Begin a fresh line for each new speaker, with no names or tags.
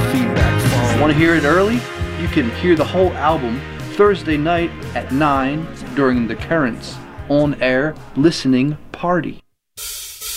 feedback phone.
Want to hear it early? You can hear the whole album Thursday night at 9 during the Currents on-air listening party.